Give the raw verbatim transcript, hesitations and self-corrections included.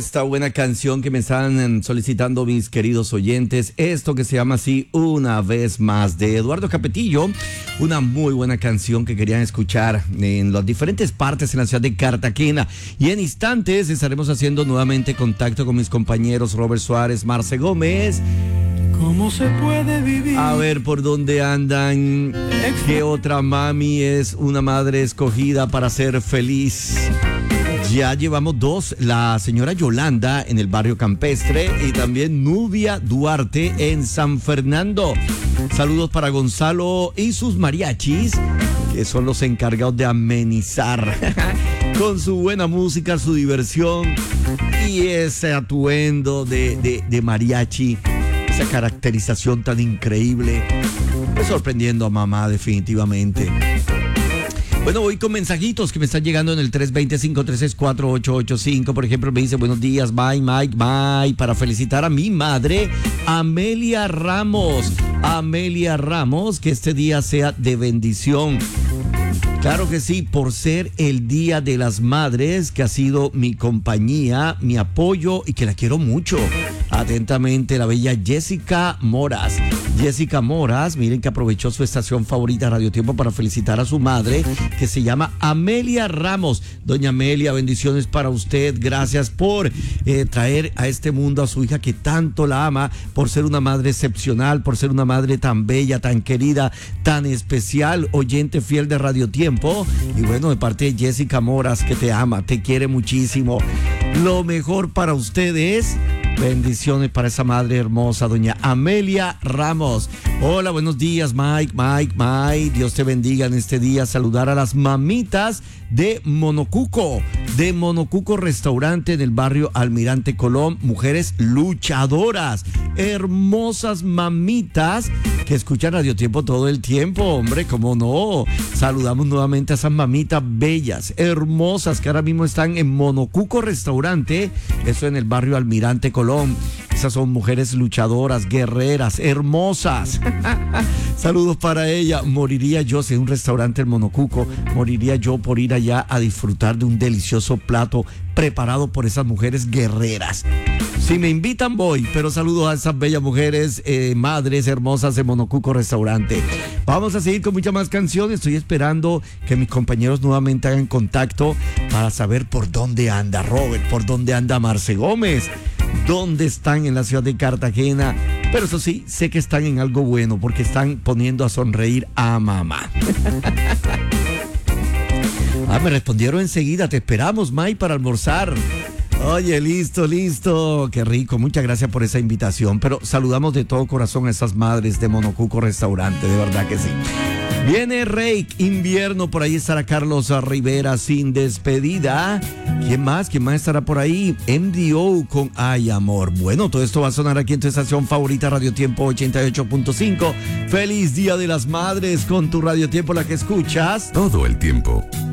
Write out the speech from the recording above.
esta buena canción que me están solicitando mis queridos oyentes. Esto que se llama así, Una Vez Más, de Eduardo Capetillo. Una muy buena canción que querían escuchar en las diferentes partes en la ciudad de Cartagena. Y en instantes estaremos haciendo nuevamente contacto con mis compañeros Robert Suárez, Marce Gómez. ¿Cómo se puede vivir? A ver por dónde andan. ¿Qué otra mami es una madre escogida para ser feliz? Ya llevamos dos, la señora Yolanda en el barrio Campestre y también Nubia Duarte en San Fernando. Saludos para Gonzalo y sus mariachis, que son los encargados de amenizar con su buena música, su diversión y ese atuendo de, de, de mariachi, esa caracterización tan increíble. Pues sorprendiendo a mamá definitivamente. Bueno, voy con mensajitos que me están llegando en el tres dos cero, cinco tres seis, cuatro ocho ocho cinco. Por ejemplo, me dice, buenos días, bye, Mike, bye, para felicitar a mi madre, Amelia Ramos. Amelia Ramos, que este día sea de bendición. Claro que sí, por ser el Día de las Madres, que ha sido mi compañía, mi apoyo y que la quiero mucho. Atentamente, la bella Jessica Moras. Jessica Moras, miren que aprovechó su estación favorita Radio Tiempo para felicitar a su madre, que se llama Amelia Ramos. Doña Amelia, bendiciones para usted. Gracias por eh, traer a este mundo a su hija que tanto la ama, por ser una madre excepcional, por ser una madre tan bella, tan querida, tan especial, oyente fiel de Radio Tiempo. Y bueno, de parte de Jessica Moras, que te ama, te quiere muchísimo. Lo mejor para ustedes. Bendiciones para esa madre hermosa, doña Amelia Ramos. Hola, buenos días, Mike, Mike, Mike. Dios te bendiga en este día. Saludar a las mamitas de Monocuco, de Monocuco Restaurante en el barrio Almirante Colón. Mujeres luchadoras, hermosas mamitas que escuchan Radio Tiempo todo el tiempo, hombre, cómo no. Saludamos nuevamente a esas mamitas bellas, hermosas, que ahora mismo están en Monocuco Restaurante, eso en el barrio Almirante Colón. Esas son mujeres luchadoras, guerreras, hermosas. Saludos para ella. Moriría yo, si en un restaurante en Monocuco, moriría yo por ir allá a disfrutar de un delicioso plato preparado por esas mujeres guerreras. Si me invitan voy, pero saludos a esas bellas mujeres, eh, madres hermosas de Monocuco Restaurante. Vamos a seguir con muchas más canciones. Estoy esperando que mis compañeros nuevamente hagan contacto para saber por dónde anda Robert, por dónde anda Marce Gómez, dónde están en la ciudad de Cartagena. Pero eso sí, sé que están en algo bueno porque están poniendo a sonreír a mamá. Ah, me respondieron enseguida. Te esperamos, May, para almorzar. Oye, listo, listo. Qué rico. Muchas gracias por esa invitación. Pero saludamos de todo corazón a esas madres de Monocuco Restaurante. De verdad que sí. Viene Rake, invierno. Por ahí estará Carlos Rivera sin despedida. ¿Quién más? ¿Quién más estará por ahí? M D O con Ay Amor. Bueno, todo esto va a sonar aquí en tu estación favorita, Radio Tiempo ochenta y ocho punto cinco. Feliz Día de las Madres con tu Radio Tiempo, la que escuchas todo el tiempo.